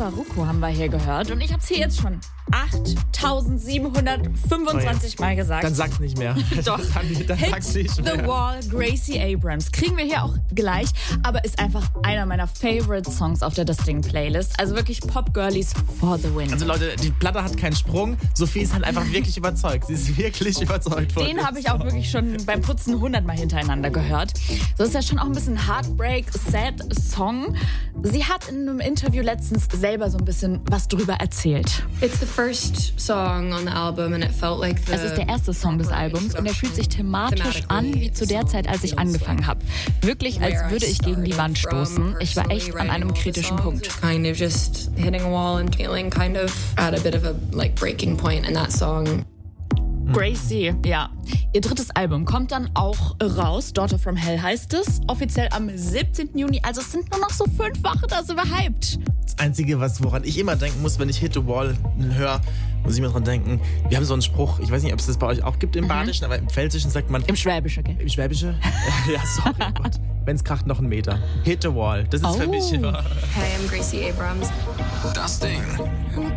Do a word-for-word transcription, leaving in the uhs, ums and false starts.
Farruko haben wir hier gehört und ich habe es hier jetzt schon achttausendsiebenhundertfünfundzwanzig Mal gesagt. Dann sag's nicht mehr. Doch. Dann, dann Hit sag's nicht mehr. the Wall, Gracie Abrams. Kriegen wir hier auch gleich, aber ist einfach einer meiner Favorite Songs auf der Distinct Playlist. Also wirklich Pop Girlies for the win. Also Leute, die Platte hat keinen Sprung. Sophie ist halt einfach wirklich überzeugt. Sie ist wirklich überzeugt von Den habe ich auch wirklich schon beim Putzen hundertmal hintereinander gehört. So ist ja schon auch ein bisschen Heartbreak, Sad Song. Sie hat in einem Interview letztens selber so ein bisschen was drüber erzählt. It's the first song on the album and it felt like the Es ist der erste Song des Albums und er fühlt sich thematisch an wie zu der Zeit, als ich angefangen habe. Wirklich, als würde ich gegen die Wand stoßen. Ich war echt an einem kritischen Punkt. Kind of just hitting a wall and feeling kind of at a bit of a like breaking point in that song. Gracie, ja. Ihr drittes Album kommt dann auch raus. Daughter from Hell heißt es. Offiziell am siebzehnten Juni. Also es sind nur noch so fünf Wochen, da sind wir hyped. Das Einzige, was, woran ich immer denken muss, wenn ich Hit the Wall höre, muss ich mir dran denken, wir haben so einen Spruch, ich weiß nicht, ob es das bei euch auch gibt im mhm. Badischen, aber im Pfälzischen sagt man... Im Schwäbischen, okay. Im Schwäbischen? Ja, sorry, oh Gott. Wenn es kracht, noch einen Meter. Hit the Wall, das ist oh. für mich... Hey, I'm Gracie Abrams. Das Ding.